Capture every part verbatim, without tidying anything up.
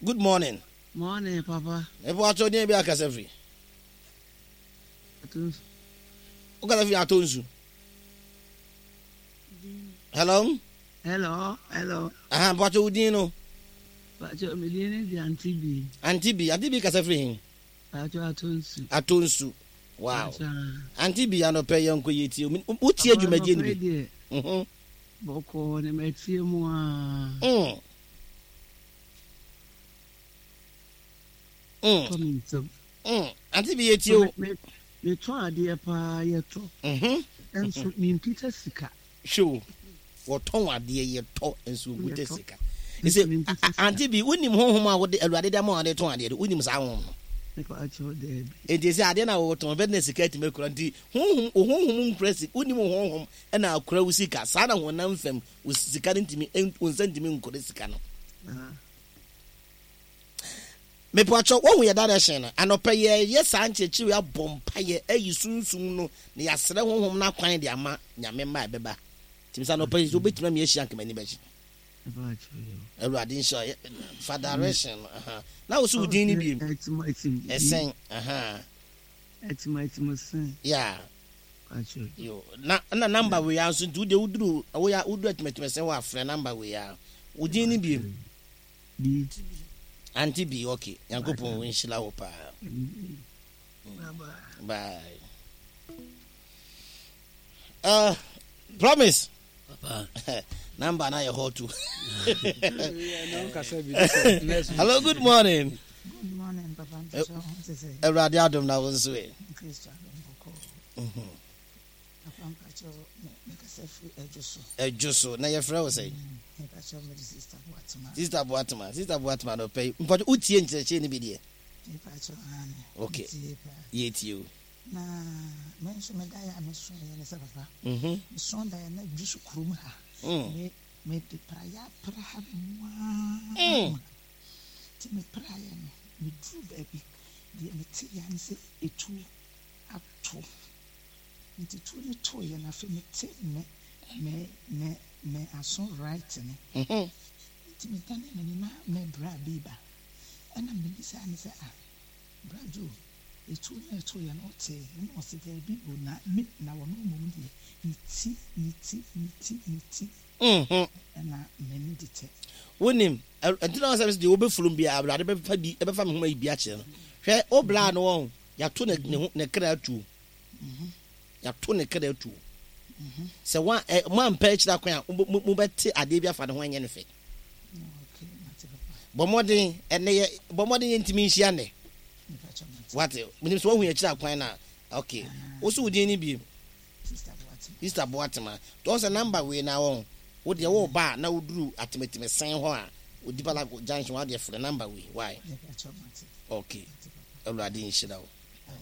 Good morning. Morning, Papa. If what you need be a casefi. O casefi atonzu. Hello? Hello, hello. Ah, what you dino? But you're million the Auntie B. Auntie B, Auntie B casefi. But you're atonsu. Atonsu. Wow. Auntie B, I no pay young kuyiti. What year you made in? Mhm. Boko ne metie mo a. Mm. Mm. Coming so. Mm. Auntie B yeti o. Me me to ade pa yeto. Mhm. Enso me mpita sika. Show. What ton ade yeto enso mpita sika. Ise Auntie B unim honhom a wo de Awurade da ma ade ton ade de unim sa honhom. Me ko acho de. E dey say ade na wo ton business sika ti mekura nti honhom honhom impress unim honhom e na akura wo sika sa na honam fam wo sika ntimi onsa ntimi nkore sika no. Ah. Me poacho wo hu ye direction na anopa ye ye sanchechi we abompa ye ayi sunsun no ne yasre honhom na kwan de ama nyame ma beba timisa no pa so betima me ehia nkemani bachi Awurade insha for direction aha na wo so din ni bi esen aha etima etima sen yeah acho yo na na number we ya so du de uduru wo ya udu etima etima sen wa frɛ number we ya wo din ni bi bi Auntie B, okay. Yankopon win shila opa. Bye. Uh, promise. Papa. Number na your hot too. Hello, good morning. Good morning, Papa. Everybody Adam na was way. Mhm. Ejoso na your friend was say. Sister Boatma, Sister Boatma no pay. But utie ncheche ni bidie. Okay. Yet you. Na mention me daya me so ye se papa. Mhm. So daya na bisu kurum ha. Me me de praya praha mwa. Mm. Ti me praya no. Me dru baby. De me ti ya ni se etu ato. Nti tu ni to ye na fe me ti me me me me aso right ni. Mhm. Ti me tane me ni na me bra biba. Ana me bisa ni se ah. Bra jo. Etu na to ye na ote. No se de bi o na me na wo no mo ndi. Ni ti ni ti ni ti ni ti. Mhm. Ana me ni dite. Wonim, antina service de obefulum bia Awurade be fa bi e be fa me homa yi bi a kire no. Hwe obla no won, ya to ne ne kra atu. Mhm. Ya to ne kra atu. Mhm. Se wa mo ampa kira kwan a mo beti ade bi afa de ho anye ne fe. Okay, mate papa. Bomodin ene ye bomodin ye ntimi nhia ne. Mate mate. What? Minim so hu ye kira kwan na. Okay. Oso udin ni bi. Sister Boatima. Sister Boatima. To say number we na won. Wo de wo ba na woduru atemeteme sen ho a odipa la junction wa de frɛ number we. Why? Mate mate. Okay. Awurade nhira wo.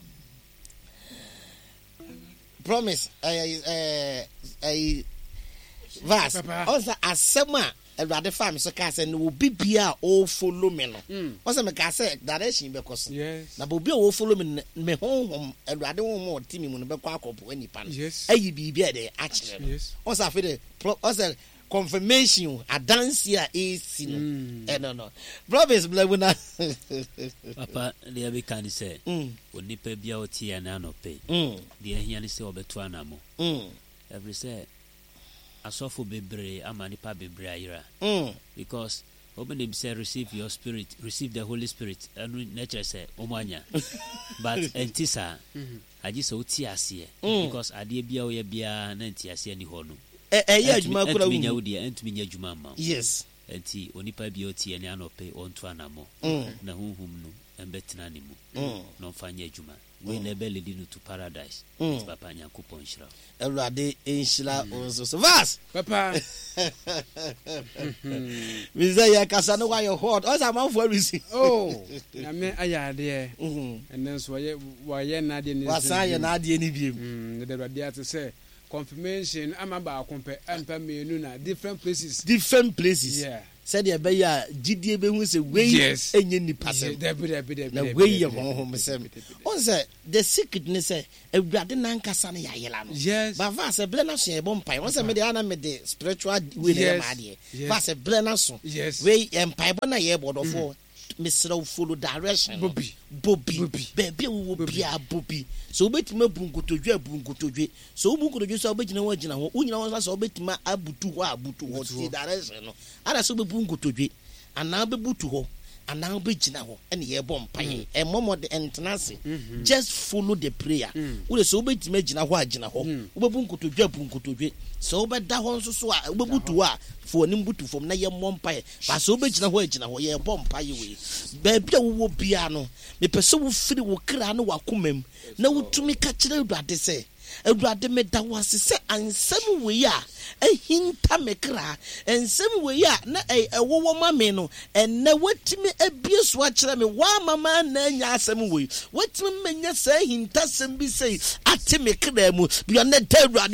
Promise eh eh eh verse also asema Awurade fa me so ka say no obi bia o follow me no also me ka say direction be koso na obi o follow me me honhom Awurade honhom o timi mu no be kwa akopo anipa no ayi bibia e de a kire also afi de also confirmation adansi a esi no eh no no promise blabuna Papa they be can say onipa bia o tie na no pay de ahia ne se obeto anamo every say asofo bebre amanipa bebre ayira because open say receive your spirit, receive the Holy Spirit and nature say omanya but entisa aji so ti ase because ade bia o ye bia na nti ase ani ho no eh eh adwuma kura wu nya wudi entumi nya adwuma ma yes enti onipa bia o tie ne anope onto anamo na hunhum no embetena ne mu no fanya adwuma we never lead you to paradise papa Nyankopon hira Awurade enhira onso so vas papa Mizaya kasa no why hot o sa man for risi oh na me ayade and then so ye waye na de ni wasa ye na de ni biem mm the Awurade to say confirmation ama ba akompe ampa menu na different places different places yeah said ye be ya gidie be hu se we enye ni pasem na we ye honhom sem on say the secretness say Awurade nankasa na yayela no yes but va say ble na so ye bompai on say me de ana me de spiritual we na ma de va say ble na so yes we empai bo na ye bodofo misrɛ follow direction Bobby. Bobby Bobby. baby wo bia Bobby so obetima bunkotodwe bunkotodwe so bunkotodwe so obegina ho agina ho unyina ho so obetima abutu ho abutu ho ti direction no ada so bebunkotodwe ana bebutu ho ana obegina ho ene ye bɔ mpae e momo de entenance just follow the prayer wo so obetima agina ho agina ho obebunkotodwe bunkotodwe so obeda ho nso so a obebutu ho a fo ni mbutu fom na ye mmɔ mpae ba so obegina ho agina ho ye bɔ mpae we baby wo bia no me pese wo firi wo kra no wakomam na wotumi ka kire Awurade sɛ Awurade me da wase sɛ ansɛm we a ehinta me kra ensɛm we a na ɛwo wo ma me no ɛnɛ watimi abie so akyerɛ me wa mama na nya asɛm we watimi menya sɛ hinta sɛm bi sɛ ate me kra mu bia na da Awurade